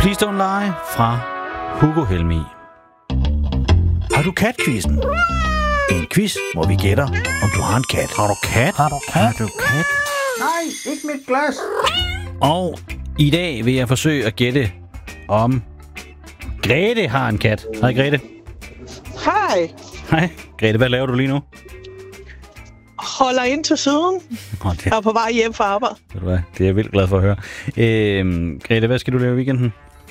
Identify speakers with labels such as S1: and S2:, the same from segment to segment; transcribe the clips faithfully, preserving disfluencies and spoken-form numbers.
S1: Please Don't Lie fra Hugo Helmig. Har du kat-quizzen? En quiz, hvor vi gætter, om du har en kat. Har du kat? Har du kat? Har du kat?
S2: Nej, ikke mit glas.
S1: Og i dag vil jeg forsøge at gætte, om Grete har en kat. Hej, Grete.
S3: Hej.
S1: Hej. Grete, hvad laver du lige nu?
S3: Holder ind til siden.
S1: Oh, det...
S3: Jeg er på vej hjem fra arbejde.
S1: Ved du hvad? Det er jeg vildt glad for at høre. Øh, Grete, hvad skal du lave i weekenden?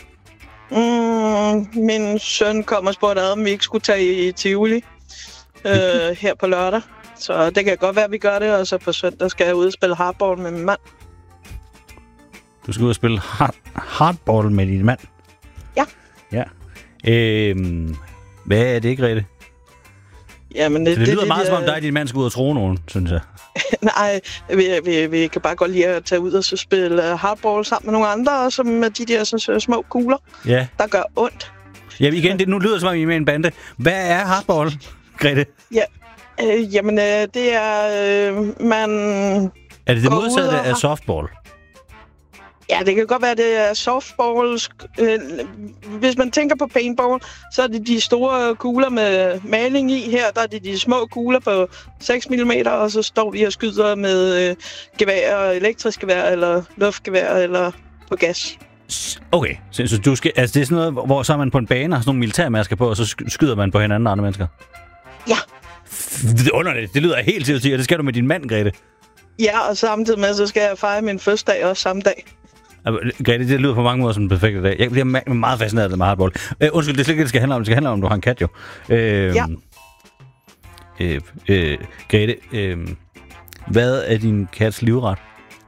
S3: Mm, min søn kom og spurgte ad, om vi ikke skulle tage i Tivoli øh, her på lørdag. Så det kan godt være, at vi gør det. Og så på søndag skal jeg ud og spille hardball med min mand.
S1: Du skal ud og spille hard, hardball med din mand?
S3: Ja.
S1: Ja. Øh, hvad er det, Grete?
S3: Jamen, det,
S1: det, det lyder
S3: det,
S1: meget
S3: det,
S1: som om dig og din mand skal ud og tro nogen, synes jeg.
S3: Nej, vi, vi, vi kan bare godt lide at tage ud og så spille hardball sammen med nogle andre, og så med de der så, så små kugler,
S1: ja. Der
S3: gør ondt.
S1: Ja, igen, det nu lyder som om I er med en bande. Hvad er hardball, Grete?
S3: Ja, øh, jamen, øh, det er, øh, man...
S1: Er det det modsatte af softball?
S3: Ja, det kan godt være, det er softball. Øh, hvis man tænker på paintball, så er det de store kugler med maling i. Her der er det de små kugler på seks millimeter, og så står vi og skyder med øh, gevær, elektrisk gevær, eller luftgevær, eller på gas.
S1: Okay, så, så du skal, altså det er sådan noget, hvor så er man på en bane og har sådan nogle militærmasker på, og så skyder man på hinanden og andre mennesker?
S3: Ja.
S1: Det er underligt. Det lyder helt til at sige, og det skal du med din mand, Grete.
S3: Ja, og samtidig med, så skal jeg fejre min fødselsdag også samme dag.
S1: Grete, det lyder på mange måder som en perfekt dag. Jeg bliver meget fascineret med hardball. Uh, undskyld, det er slet ikke det, skal handle om. Det skal handle om, du har en kat, jo. Uh,
S3: ja.
S1: Uh, uh, Grete, uh, hvad er din kats livret?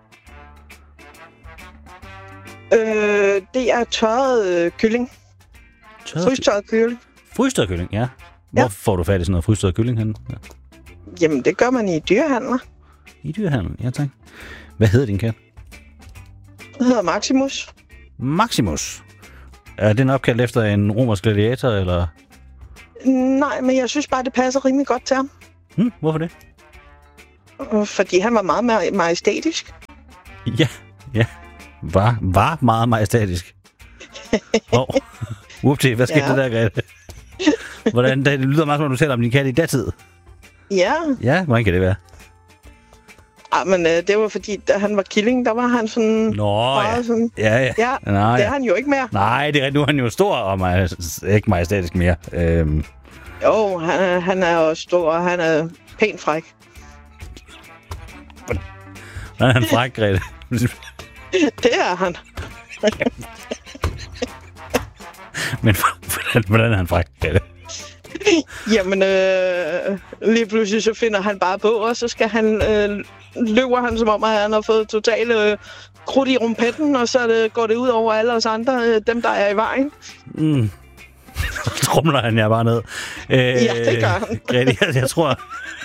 S3: Øh, det er tørret øh, kylling. Frystørret kylling.
S1: Frystørret kylling, ja. Hvor ja. får du fat i sådan noget frystørret kylling henne? Ja.
S3: Jamen, det gør man i dyrehandler.
S1: I dyrehandler, ja tak. Hvad hedder din kat?
S3: Det hedder Maximus.
S1: Maximus? Er den opkaldt efter en romersk gladiator, eller?
S3: Nej, men jeg synes bare, det passer rimelig godt til ham.
S1: Hmm, hvorfor det?
S3: Fordi han var meget majestætisk.
S1: Ja, ja. Var, var meget majestætisk. Åh, oh. Whoopty, hvad skete ja. der, Grete? Hvordan, det lyder meget som om, du taler om din kat i datid.
S3: Ja.
S1: Ja, hvordan kan det være?
S3: Ah, men øh, det var fordi, da han var killing, der var han sådan...
S1: Nå, ja.
S3: Sådan,
S1: ja, ja.
S3: ja
S1: Nå, ja.
S3: Det er han jo ikke mere.
S1: Nej, det er, nu er han jo stor og maj- ikke majestætisk mere. Øhm.
S3: Jo, han, han er jo stor, og han er pænt fræk.
S1: Hvordan er han fræk, Grete?
S3: Det er han.
S1: Men hvordan, hvordan er han fræk, Grete?
S3: Jamen, øh, lige pludselig så finder han bare på, og så skal han, øh, løber han som om, at han har fået totalt øh, krudt i rumpetten, og så det, går det ud over alle os andre, øh, dem der er i vejen.
S1: Mm. Så trumler han jer bare ned. Øh,
S3: ja, det gør han.
S1: Grete, jeg, jeg tror...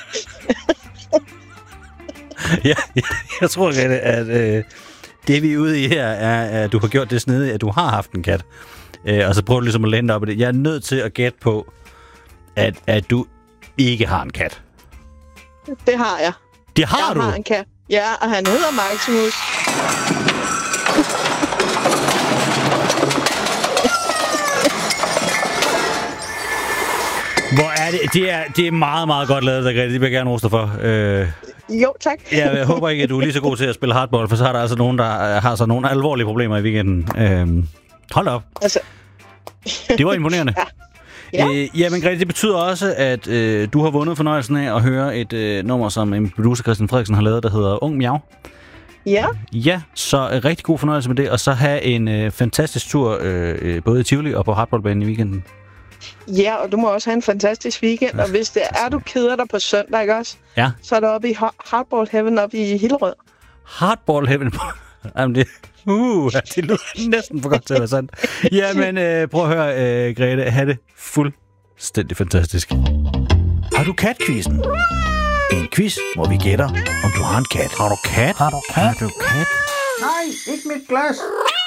S1: ja, jeg, jeg tror, Grete, at øh, det vi er ude i her, er, at du har gjort det snedigt, at du har haft en kat. Øh, og så prøver du ligesom at lande op i det. Jeg er nødt til at gætte på, at, at du ikke har en kat.
S3: Det har jeg.
S1: Det har
S3: jeg
S1: du?
S3: Jeg har en kat. Ja, og han hedder Maximus.
S1: Hvor er det? Det er, det er meget, meget godt lavet, der, Grete. Det vil jeg gerne rose dig for. Øh,
S3: jo, tak.
S1: Jeg håber ikke, at du er lige så god til at spille hardball, for så er der altså nogen, der har så nogle alvorlige problemer i weekenden. Øh, hold op.
S3: Altså.
S1: Det var imponerende.
S3: Ja. Ja.
S1: Øh, jamen, Grete, det betyder også, at øh, du har vundet fornøjelsen af at høre et øh, nummer, som en producer, Christian Frederiksen, har lavet, der hedder Ung Miau.
S3: Ja.
S1: Ja, så øh, rigtig god fornøjelse med det, og så have en øh, fantastisk tur, øh, både i Tivoli og på hardballbanen i weekenden.
S3: Ja, og du må også have en fantastisk weekend, og hvis det er, du keder dig på søndag, ikke også?
S1: Ja.
S3: Så er der oppe i Hardball Heaven oppe i Hillerød.
S1: Hardball Heaven? Jamen det... Uh, det lyder næsten for godt til at være sandt. Jamen, øh, prøv at høre, øh, Grete. Ha' det fuldstændig fantastisk. Har du kat-quizzen? En quiz, hvor vi gætter, om du har en kat. Har du kat? Har du kat? Har du kat?
S2: Nej, ikke mit glas.